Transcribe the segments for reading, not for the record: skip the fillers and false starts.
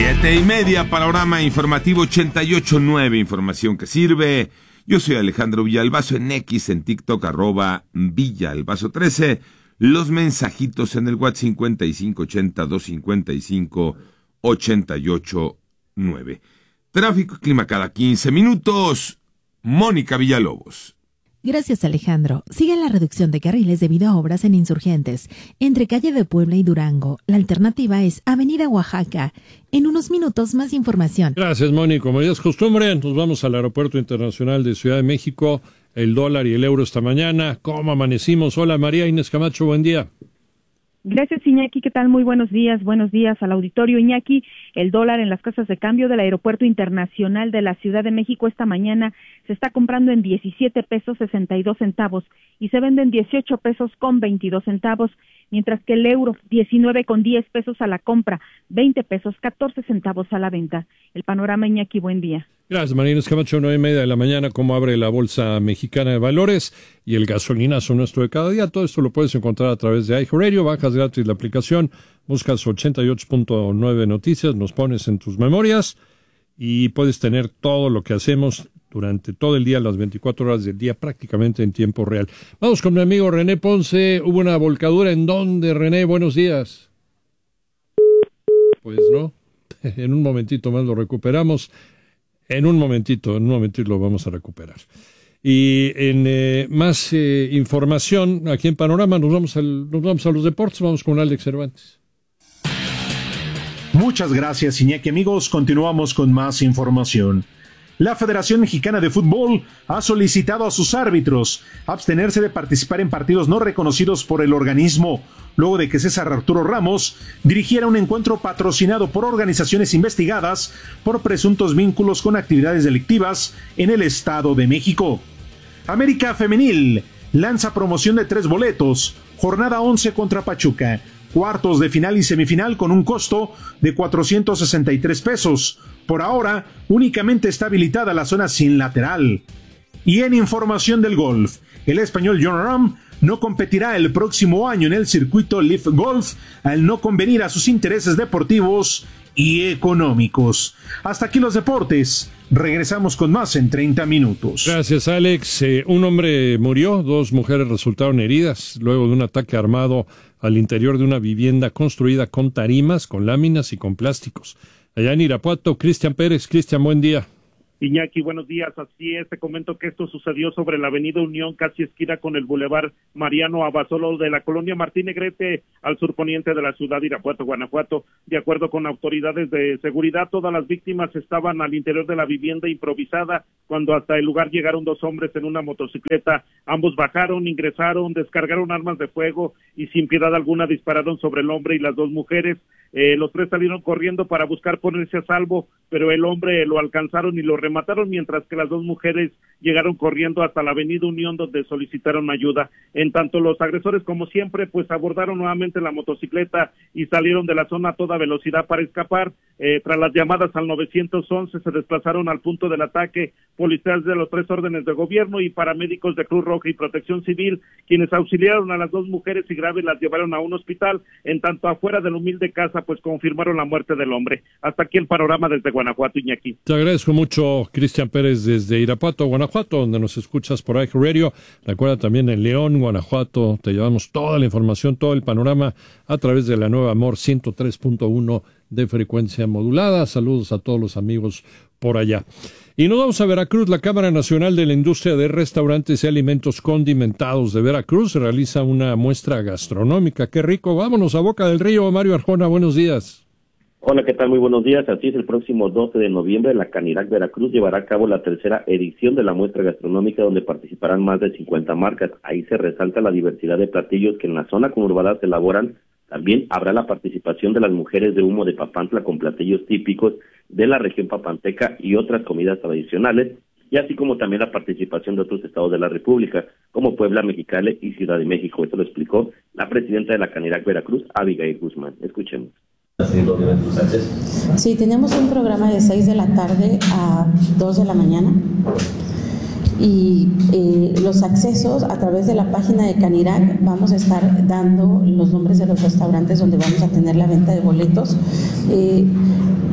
7:30, panorama informativo 88.9, información que sirve. Yo soy Alejandro Villalbazo en X, en TikTok, @Villalbazo13. Los mensajitos en el WhatsApp 5580-255-889. Tráfico y clima cada 15 minutos. Mónica Villalobos. Gracias, Alejandro. Sigue la reducción de carriles debido a obras en Insurgentes, entre calle de Puebla y Durango. La alternativa es Avenida Oaxaca. En unos minutos, más información. Gracias, Mónica. Como ya es costumbre, nos vamos al Aeropuerto Internacional de Ciudad de México. El dólar y el euro esta mañana. ¿Cómo amanecimos? Hola, María Inés Camacho, buen día. Gracias, Iñaki. ¿Qué tal? Muy buenos días. Buenos días al auditorio. Iñaki, el dólar en las casas de cambio del Aeropuerto Internacional de la Ciudad de México esta mañana se está comprando en 17 pesos 62 centavos y se vende en 18 pesos con 22 centavos, mientras que el euro 19 con 10 pesos a la compra, 20 pesos 14 centavos a la venta. El panorama, Iñaki, buen día. Gracias, María Inés Camacho. 9:30 de la mañana, cómo abre la Bolsa Mexicana de Valores y el gasolinazo nuestro de cada día. Todo esto lo puedes encontrar a través de iHeartRadio. Bajas gratis la aplicación, buscas 88.9 Noticias, nos pones en tus memorias y puedes tener todo lo que hacemos durante todo el día, las 24 horas del día, prácticamente en tiempo real. Vamos con mi amigo René Ponce. Hubo una volcadura. ¿En dónde, René? Buenos días. Pues no. En un momentito más lo recuperamos. En un momentito lo vamos a recuperar. Y en más información, aquí en Panorama, nos vamos a los deportes. Vamos con Alex Cervantes. Muchas gracias, Iñaki. Amigos, continuamos con más información. La Federación Mexicana de Fútbol ha solicitado a sus árbitros abstenerse de participar en partidos no reconocidos por el organismo, luego de que César Arturo Ramos dirigiera un encuentro patrocinado por organizaciones investigadas por presuntos vínculos con actividades delictivas en el Estado de México. América Femenil lanza promoción de 3 boletos, jornada 11 contra Pachuca, cuartos de final y semifinal con un costo de 463 pesos. Por ahora, únicamente está habilitada la zona sin lateral. Y en información del golf, el español Jon Rahm no competirá el próximo año en el circuito Leaf Golf al no convenir a sus intereses deportivos y económicos. Hasta aquí los deportes. Regresamos con más en 30 minutos. Gracias, Alex. Un hombre murió, 2 mujeres resultaron heridas luego de un ataque armado al interior de una vivienda construida con tarimas, con láminas y con plásticos. Allá en Irapuato, Cristian Pérez. Cristian, buen día. Iñaki, buenos días. Así es, te comento que esto sucedió sobre la avenida Unión, casi esquina con el bulevar Mariano Abasolo de la colonia Martín Negrete, al surponiente de la ciudad de Irapuato, Guanajuato. De acuerdo con autoridades de seguridad, todas las víctimas estaban al interior de la vivienda improvisada cuando hasta el lugar llegaron 2 hombres en una motocicleta. Ambos bajaron, ingresaron, descargaron armas de fuego y sin piedad alguna dispararon sobre el hombre y las 2 mujeres. Los 3 salieron corriendo para buscar ponerse a salvo, pero el hombre lo alcanzaron y lo remataron, mientras que las 2 mujeres llegaron corriendo hasta la avenida Unión, donde solicitaron ayuda. En tanto, los agresores, como siempre, pues abordaron nuevamente la motocicleta y salieron de la zona a toda velocidad para escapar. Tras las llamadas al 911, se desplazaron al punto del ataque policías de los 3 órdenes de gobierno y paramédicos de Cruz Roja y Protección Civil, quienes auxiliaron a las 2 mujeres y graves las llevaron a un hospital. En tanto, afuera de la humilde casa, pues confirmaron la muerte del hombre. Hasta aquí el panorama desde Guanajuato, Iñaki. Te agradezco mucho, Cristian Pérez, desde Irapuato, Guanajuato, donde nos escuchas por iHeartRadio. Recuerda también en León, Guanajuato, te llevamos toda la información, todo el panorama a través de la nueva Amor 103.1 de frecuencia modulada. Saludos a todos los amigos por allá. Y nos vamos a Veracruz. La Cámara Nacional de la Industria de Restaurantes y Alimentos Condimentados de Veracruz realiza una muestra gastronómica. ¡Qué rico! Vámonos a Boca del Río. Mario Arjona, buenos días. Hola, ¿qué tal? Muy buenos días. Así es, el próximo 12 de noviembre la Canirac Veracruz llevará a cabo la 3ª edición de la muestra gastronómica, donde participarán más de 50 marcas. Ahí se resalta la diversidad de platillos que en la zona conurbada se elaboran. También habrá la participación de las mujeres de humo de Papantla con platillos típicos de la región papanteca y otras comidas tradicionales, y así como también la participación de otros estados de la República, como Puebla, Mexicali y Ciudad de México. Esto lo explicó la presidenta de la Canirac Veracruz, Abigail Guzmán. Escuchemos. Sí, tenemos un programa de 6 de la tarde a 2 de la mañana. Y los accesos a través de la página de Canirac, vamos a estar dando los nombres de los restaurantes donde vamos a tener la venta de boletos.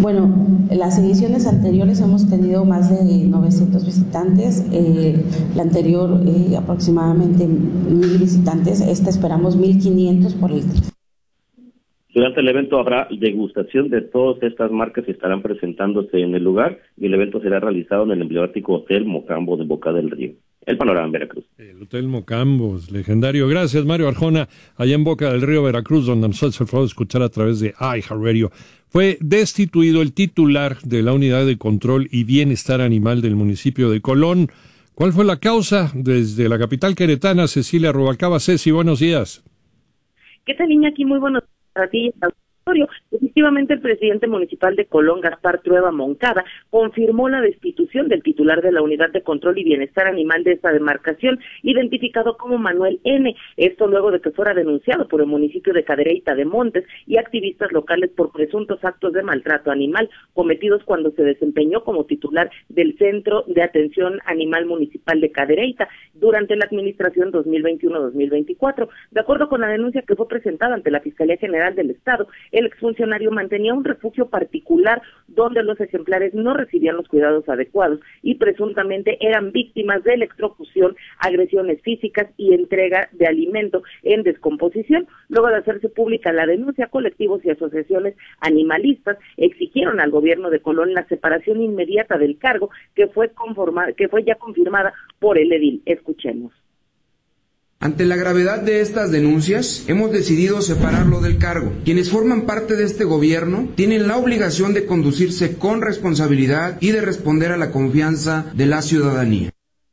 Bueno, las ediciones anteriores hemos tenido más de 900 visitantes, la anterior aproximadamente 1,000 visitantes, esta esperamos 1,500 por el... Durante el evento habrá degustación de todas estas marcas que estarán presentándose en el lugar y el evento será realizado en el emblemático Hotel Mocambo de Boca del Río. El panorama en Veracruz. El Hotel Mocambo es legendario. Gracias, Mario Arjona, allá en Boca del Río, Veracruz, donde nos hace el favor de escuchar a través de iHeartRadio. Fue destituido el titular de la Unidad de Control y Bienestar Animal del municipio de Colón. ¿Cuál fue la causa? Desde la capital queretana, Cecilia Rubalcaba. Ceci, buenos días. ¿Qué tal, Iñaki? Muy buenos días a ti y al auditorio. Efectivamente, el presidente municipal de Colón, Gaspar Trueba Moncada, confirmó la destitución del titular de la Unidad de Control y Bienestar Animal de esta demarcación, identificado como Manuel N. Esto luego de que fuera denunciado por el municipio de Cadereyta de Montes y activistas locales por presuntos actos de maltrato animal cometidos cuando se desempeñó como titular del Centro de Atención Animal Municipal de Cadereyta durante la administración 2021-2024. De acuerdo con la denuncia que fue presentada ante la Fiscalía General del Estado, el exfuncionario mantenía un refugio particular donde los ejemplares no recibían los cuidados adecuados y presuntamente eran víctimas de electrocución, agresiones físicas y entrega de alimento en descomposición. Luego de hacerse pública la denuncia, colectivos y asociaciones animalistas exigieron al gobierno de Colón la separación inmediata del cargo que fue ya confirmada por el edil. Escuchemos. Ante la gravedad de estas denuncias, hemos decidido separarlo del cargo. Quienes forman parte de este gobierno tienen la obligación de conducirse con responsabilidad y de responder a la confianza de la ciudadanía.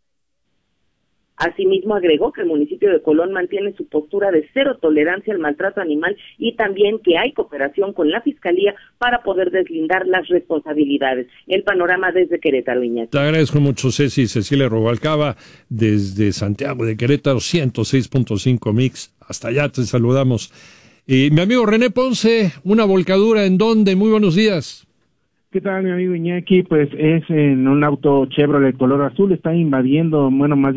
Asimismo, agregó que el municipio de Colón mantiene su postura de cero tolerancia al maltrato animal y también que hay cooperación con la Fiscalía para poder deslindar las responsabilidades. El panorama desde Querétaro, Iñaki. Te agradezco mucho, Ceci. Cecilia Rubalcaba, desde Santiago de Querétaro, 106.5 Mix. Hasta allá te saludamos. Y mi amigo René Ponce, una volcadura, ¿en dónde? Muy buenos días. ¿Qué tal, mi amigo Iñaki? Pues es en un auto Chevrolet color azul, está invadió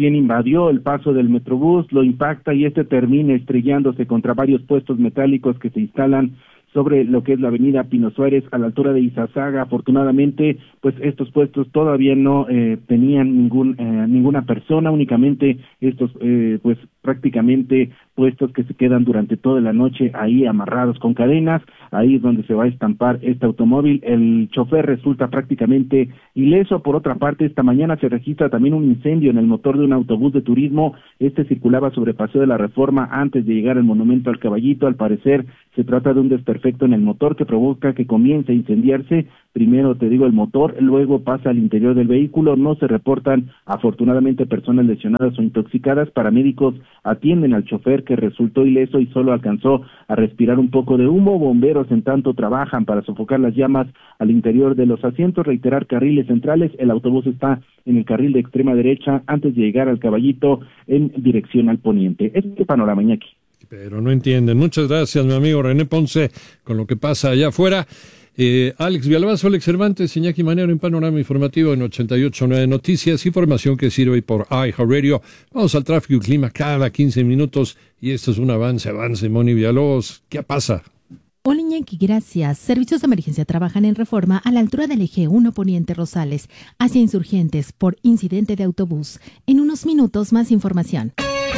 el paso del Metrobús, lo impacta y termina estrellándose contra varios puestos metálicos que se instalan sobre lo que es la avenida Pino Suárez a la altura de Izazaga. Afortunadamente, pues estos puestos todavía no tenían ninguna persona, únicamente estos pues prácticamente puestos que se quedan durante toda la noche ahí amarrados con cadenas. Ahí es donde se va a estampar este automóvil. El chofer resulta prácticamente ileso. Por otra parte, esta mañana se registra también un incendio en el motor de un autobús de turismo. Circulaba sobre Paseo de la Reforma antes de llegar al Monumento al Caballito. Al parecer se trata de un desperfecto en el motor que provoca que comience a incendiarse. Primero, el motor, luego pasa al interior del vehículo. No se reportan, afortunadamente, personas lesionadas o intoxicadas. Paramédicos atienden al chofer, que resultó ileso y solo alcanzó a respirar un poco de humo. Bomberos, en tanto, trabajan para sofocar las llamas al interior de los asientos. Reiterar, carriles centrales. El autobús está en el carril de extrema derecha antes de llegar al Caballito en dirección al poniente. Este panorama, Iñaki. Pero no entienden. Muchas gracias, mi amigo René Ponce, con lo que pasa allá afuera. Alex Villalbazo, Alex Cervantes, Iñaki Manero en Panorama Informativo en 88.9 Noticias, información que sirve por iHeartRadio. Vamos al tráfico y clima cada 15 minutos y esto es un avance, Moni Villalobos. ¿Qué pasa? Hola Iñaki, gracias. Servicios de emergencia trabajan en Reforma a la altura del eje 1 Poniente Rosales, hacia Insurgentes por incidente de autobús. En unos minutos más información.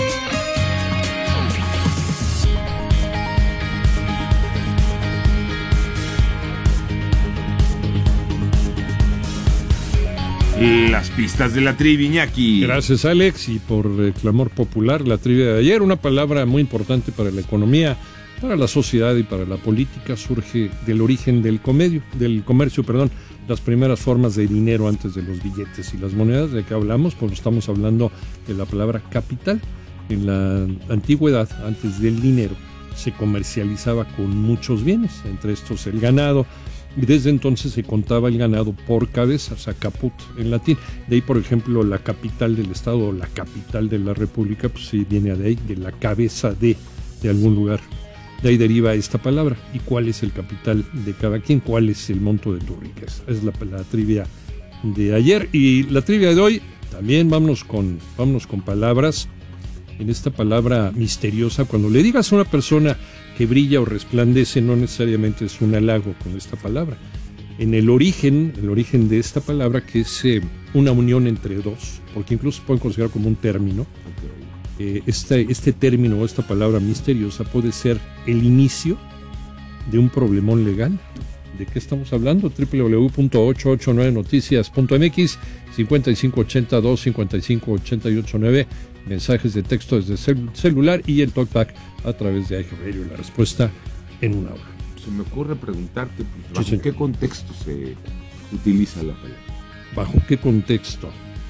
Las pistas de la trivia, Iñaki. Gracias, Alex, y por el clamor popular, la trivia de ayer, una palabra muy importante para la economía, para la sociedad y para la política, surge del origen del comercio, las primeras formas de dinero antes de los billetes y las monedas. ¿De qué hablamos? Pues estamos hablando de la palabra capital. En la antigüedad, antes del dinero, se comercializaba con muchos bienes, entre estos el ganado. Y desde entonces se contaba el ganado por cabeza, o sea, caput en latín. De ahí, por ejemplo, la capital del estado o la capital de la república, pues sí viene de ahí, de la cabeza de algún lugar. De ahí deriva esta palabra. ¿Y cuál es el capital de cada quien? ¿Cuál es el monto de tu riqueza? Es la trivia de ayer. Y la trivia de hoy, también vámonos con palabras. En esta palabra misteriosa, cuando le digas a una persona que brilla o resplandece, no necesariamente es un halago con esta palabra. en el origen de esta palabra, que es una unión entre dos, porque incluso se puede considerar como un término. Este término o esta palabra misteriosa puede ser el inicio de un problemón legal. ¿De qué estamos hablando? www.889noticias.mx 5582-558889, mensajes de texto desde celular y el talkback a través de iHeartRadio. La respuesta en una hora. Se me ocurre preguntarte, pues, ¿bajo qué contexto se utiliza la palabra? ¿Bajo qué contexto?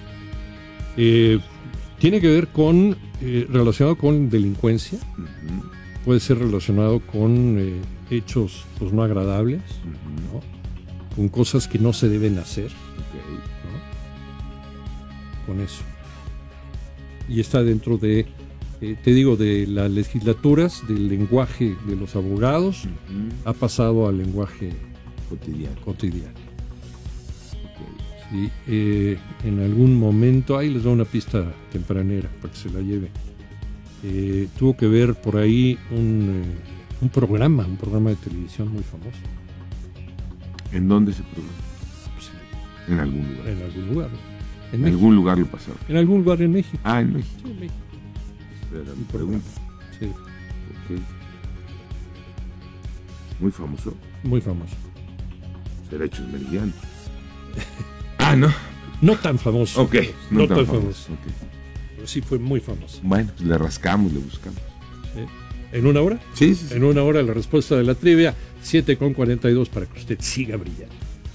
Tiene que ver con, relacionado con delincuencia, puede ser relacionado con hechos pues, no agradables, ¿no? Con cosas que no se deben hacer, ¿no? Con eso. Y está dentro de, te digo, de las legislaturas, del lenguaje de los abogados, ha pasado al lenguaje cotidiano. Sí, en algún momento, ahí les doy una pista tempranera para que se la lleve. Tuvo que ver por ahí un programa de televisión muy famoso. ¿En dónde se programa? Sí. En algún lugar. En algún lugar. En algún lugar lo pasaron. En algún lugar en México. Ah, en México. Sí, en México. Espera, mi pregunta. Sí. Okay. Muy famoso. Muy famoso. Derechos Meridianos. Ah, no. No tan famoso. Ok. No tan famoso. Okay. Pero sí fue muy famoso. Bueno, pues le rascamos, le buscamos. ¿Sí? ¿En una hora? Sí, sí, sí. En una hora la respuesta de la trivia, 7:42 para que usted siga brillando.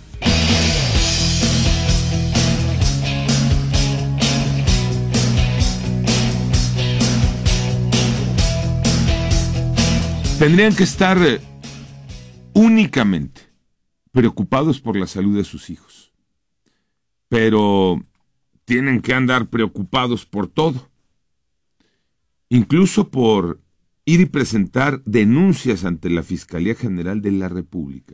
Tendrían que estar únicamente preocupados por la salud de sus hijos, pero tienen que andar preocupados por todo, incluso por ir y presentar denuncias ante la Fiscalía General de la República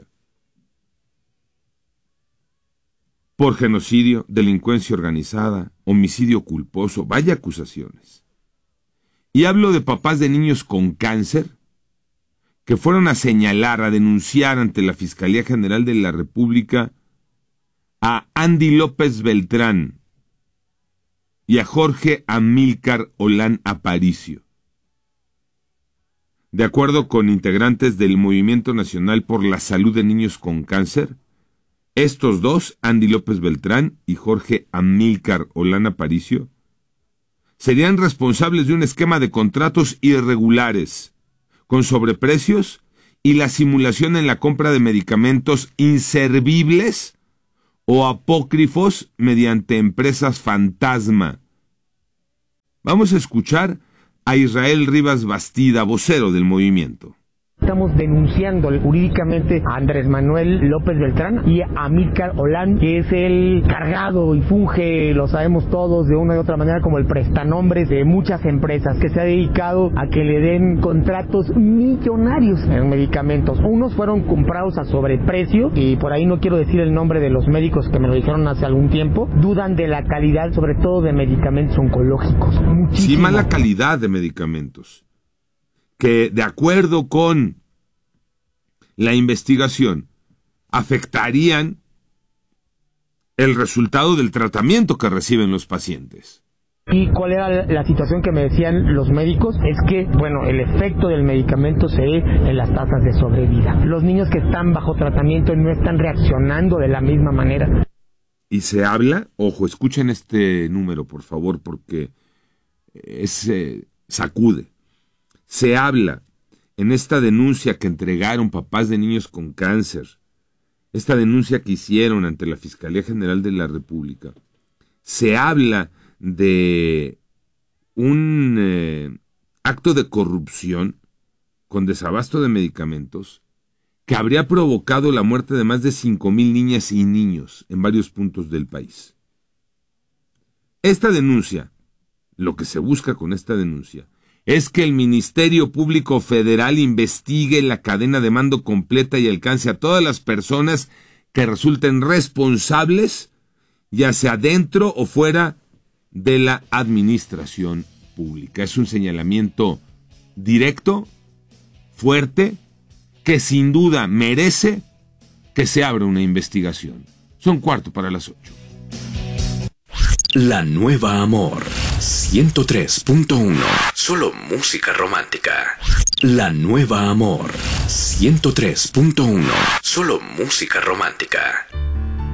por genocidio, delincuencia organizada, homicidio culposo, vaya acusaciones. Y hablo de papás de niños con cáncer que fueron a señalar, a denunciar ante la Fiscalía General de la República a Andy López Beltrán y a Jorge Amílcar Olán Aparicio. De acuerdo con integrantes del Movimiento Nacional por la Salud de Niños con Cáncer, estos dos, Andy López Beltrán y Jorge Amílcar Olán Aparicio, serían responsables de un esquema de contratos irregulares con sobreprecios y la simulación en la compra de medicamentos inservibles o apócrifos mediante empresas fantasma. Vamos a escuchar a Israel Rivas Bastida, vocero del movimiento. Estamos denunciando jurídicamente a Andrés Manuel López Beltrán y a Amílcar Olán, que es el cargado y funge, lo sabemos todos, de una y otra manera como el prestanombres de muchas empresas, que se ha dedicado a que le den contratos millonarios en medicamentos. Unos fueron comprados a sobreprecio, y por ahí no quiero decir el nombre de los médicos que me lo dijeron hace algún tiempo, dudan de la calidad, sobre todo de medicamentos oncológicos. Muchísimo. Sí, mala calidad de medicamentos, que de acuerdo con la investigación afectarían el resultado del tratamiento que reciben los pacientes. ¿Y cuál era la situación que me decían los médicos? Es que, bueno, el efecto del medicamento se ve en las tasas de sobrevida. Los niños que están bajo tratamiento no están reaccionando de la misma manera. Y se habla, ojo, escuchen este número por favor, porque sacude. Se habla en esta denuncia que entregaron papás de niños con cáncer, esta denuncia que hicieron ante la Fiscalía General de la República, se habla de un acto de corrupción con desabasto de medicamentos que habría provocado la muerte de más de 5,000 niñas y niños en varios puntos del país. Esta denuncia, lo que se busca con esta denuncia, es que el Ministerio Público Federal investigue la cadena de mando completa y alcance a todas las personas que resulten responsables, ya sea dentro o fuera de la administración pública. Es un señalamiento directo, fuerte, que sin duda merece que se abra una investigación. Son 7:45. La Nueva Amor 103.1. Solo música romántica. La Nueva Amor 103.1. Solo música romántica.